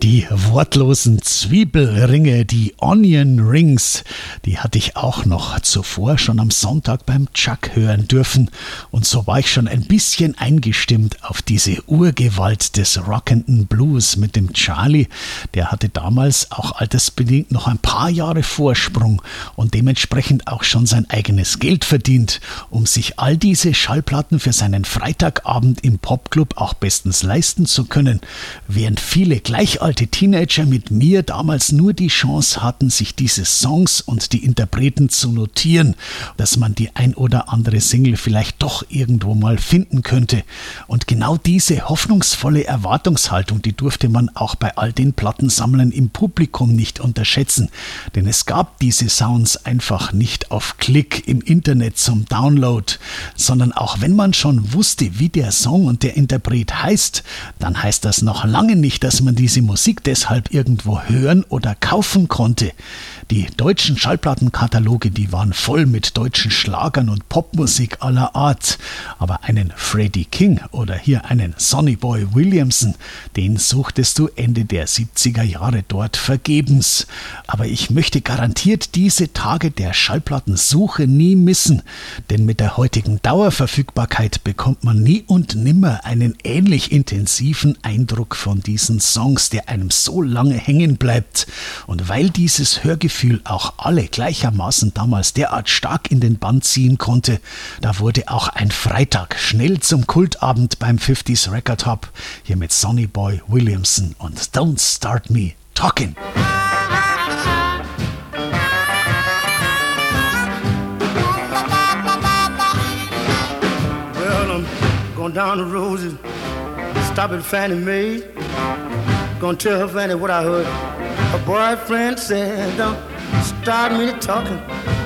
Die wortlosen Zwiebelringe, die Onion Rings, die hatte ich auch noch zuvor schon am Sonntag beim Chuck hören dürfen. Und so war ich schon ein bisschen eingestimmt auf diese Urgewalt des rockenden Blues mit dem Charlie. Der hatte damals auch altersbedingt noch ein paar Jahre Vorsprung und dementsprechend auch schon sein eigenes Geld verdient, um sich all diese Schallplatten für seinen Freitagabend im Popclub auch bestens leisten zu können, während viele gleichaltrige Teenager mit mir damals nur die Chance hatten, sich diese Songs und die Interpreten zu notieren, dass man die ein oder andere Single vielleicht doch irgendwo mal finden könnte. Und genau diese hoffnungsvolle Erwartungshaltung, die durfte man auch bei all den Plattensammlern im Publikum nicht unterschätzen, denn es gab diese Sounds einfach nicht auf Klick im Internet zum Download, sondern auch wenn man schon wusste, wie der Song und der Interpret heißt, dann heißt das noch lange nicht, dass man diese Musik deshalb irgendwo hören oder kaufen konnte. Die deutschen Schallplattenkataloge, die waren voll mit deutschen Schlagern und Popmusik aller Art. Aber einen Freddie King oder hier einen Sonny Boy Williamson, den suchtest du Ende der 70er Jahre dort vergebens. Aber ich möchte garantiert diese Tage der Schallplattensuche nie missen, denn mit der heutigen Dauerverfügbarkeit bekommt man nie und nimmer einen ähnlich intensiven Eindruck von diesen Songs, der einem so lange hängen bleibt. Und weil dieses Hörgefühl auch alle gleichermaßen damals derart stark in den Bann ziehen konnte, da wurde auch ein Freitag schnell zum Kultabend beim 50s Record Hub, hier mit Sonny Boy Williamson und Don't Start Me Talking. Well, I'm going down the road, stop at Fannie Mae, gonna tell her Fannie what I heard. Her boyfriend said, don't start me talking.